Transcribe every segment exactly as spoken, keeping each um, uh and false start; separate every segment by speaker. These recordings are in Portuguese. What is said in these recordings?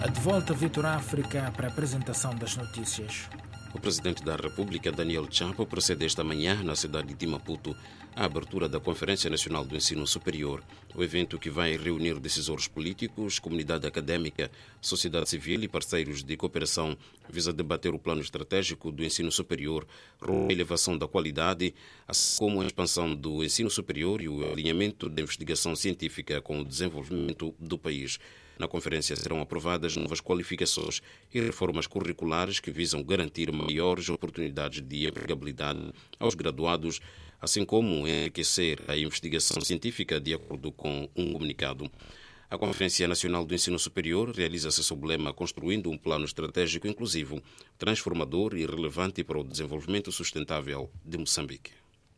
Speaker 1: De volta, Vitor África, para a apresentação das notícias.
Speaker 2: O presidente da República, Daniel Chapo, procede esta manhã, na cidade de Maputo, à abertura da Conferência Nacional do Ensino Superior, o evento que vai reunir decisores políticos, comunidade académica, sociedade civil e parceiros de cooperação, visa debater o plano estratégico do ensino superior, a elevação da qualidade, assim como a expansão do ensino superior e o alinhamento da investigação científica com o desenvolvimento do país. Na conferência serão aprovadas novas qualificações e reformas curriculares que visam garantir maiores oportunidades de empregabilidade aos graduados, assim como enriquecer a investigação científica, de acordo com um comunicado. A Conferência Nacional do Ensino Superior realiza-se sob o lema Construindo um Plano Estratégico Inclusivo, Transformador e Relevante para o Desenvolvimento Sustentável de Moçambique.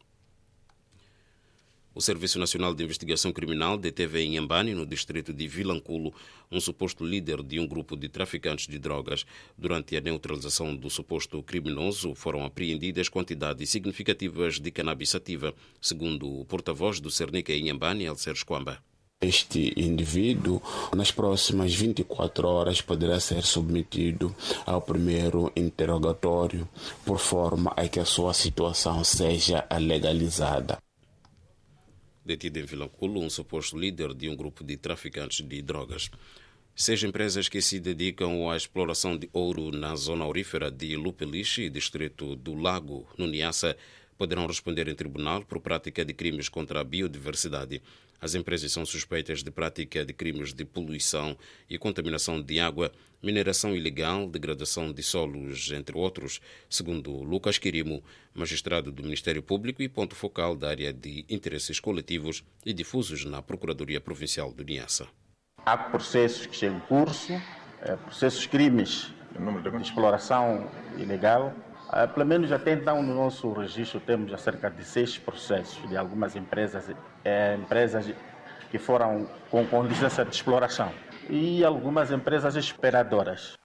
Speaker 2: O Serviço Nacional de Investigação Criminal deteve em Inhambane, no distrito de Vilanculo, um suposto líder de um grupo de traficantes de drogas. Durante a neutralização do suposto criminoso, foram apreendidas quantidades significativas de cannabis sativa, segundo o porta-voz do Cernic em Inhambane, Elcer Quamba.
Speaker 3: Este indivíduo, nas próximas vinte e quatro horas, poderá ser submetido ao primeiro interrogatório, por forma a que a sua situação seja legalizada.
Speaker 2: Detido em Vilanculo, um suposto líder de um grupo de traficantes de drogas. Seis empresas que se dedicam à exploração de ouro na zona aurífera de Lupelixe, distrito do Lago, no Niassa, poderão responder em tribunal por prática de crimes contra a biodiversidade. As empresas são suspeitas de prática de crimes de poluição e contaminação de água, mineração ilegal, degradação de solos, entre outros, segundo Lucas Quirimo, magistrado do Ministério Público e ponto focal da área de interesses coletivos e difusos na Procuradoria Provincial do Niassa.
Speaker 4: Há processos que estão em curso, processos crimes de exploração ilegal. Pelo menos até então no nosso registro temos já cerca de seis processos de algumas empresas, é, empresas que foram com, com licença de exploração e algumas empresas exploradoras.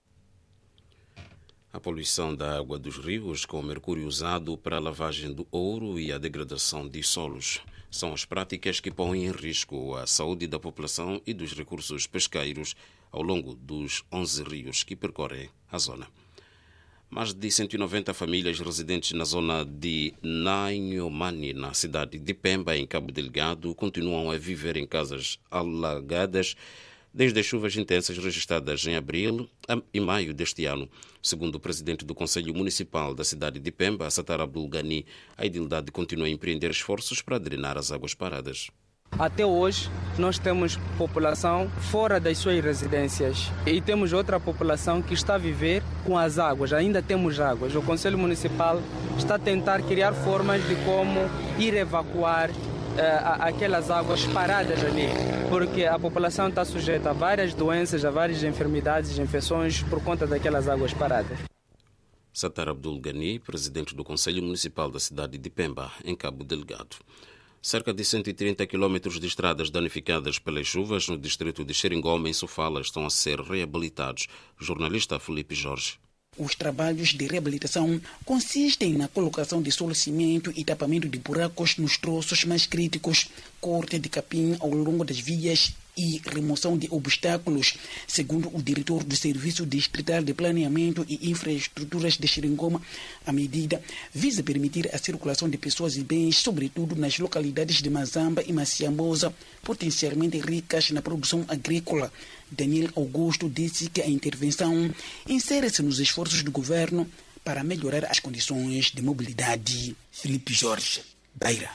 Speaker 2: A poluição da água dos rios com mercúrio usado para a lavagem do ouro e a degradação de solos são as práticas que põem em risco a saúde da população e dos recursos pesqueiros ao longo dos onze rios que percorrem a zona. Mais de cento e noventa famílias residentes na zona de Nanhomani, na cidade de Pemba, em Cabo Delgado, continuam a viver em casas alagadas desde as chuvas intensas registradas em abril e maio deste ano. Segundo o presidente do Conselho Municipal da cidade de Pemba, Satar Abdul Ghani, a idilidade continua a empreender esforços para drenar as águas paradas.
Speaker 5: Até hoje, nós temos população fora das suas residências e temos outra população que está a viver com as águas. Ainda temos águas. O Conselho Municipal está a tentar criar formas de como ir evacuar uh, aquelas águas paradas ali, porque a população está sujeita a várias doenças, a várias enfermidades e infecções por conta daquelas águas paradas.
Speaker 2: Satar Abdul Ghani, presidente do Conselho Municipal da cidade de Pemba, em Cabo Delgado. Cerca de cento e trinta quilômetros de estradas danificadas pelas chuvas no distrito de Xeringoma, em Sofala, estão a ser reabilitados. Jornalista Felipe Jorge.
Speaker 6: Os trabalhos de reabilitação consistem na colocação de solo cimento e tapamento de buracos nos troços mais críticos, corte de capim ao longo das vias e remoção de obstáculos. Segundo o diretor do Serviço Distrital de Planeamento e Infraestruturas de Xeringoma, a medida visa permitir a circulação de pessoas e bens, sobretudo nas localidades de Mazamba e Maciambosa, potencialmente ricas na produção agrícola. Daniel Augusto disse que a intervenção insere-se nos esforços do governo para melhorar as condições de mobilidade. Felipe Jorge, Beira.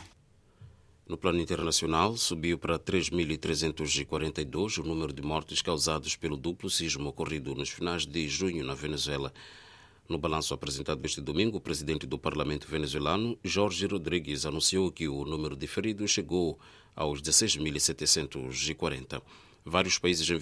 Speaker 2: No plano internacional, subiu para três mil trezentos e quarenta e dois o número de mortes causados pelo duplo sismo ocorrido nos finais de junho na Venezuela. No balanço apresentado este domingo, o presidente do parlamento venezuelano, Jorge Rodrigues, anunciou que o número de feridos chegou aos dezesseis mil setecentos e quarenta. Vários países enviaram